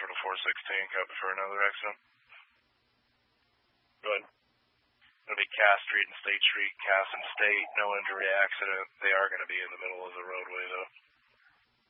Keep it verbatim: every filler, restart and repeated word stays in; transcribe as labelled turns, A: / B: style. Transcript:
A: for the four sixteen, copy for another accident.
B: Go ahead.
A: It'll be Cass Street and State Street, Cass and State, no injury accident. They are going to be in the middle of the roadway, though.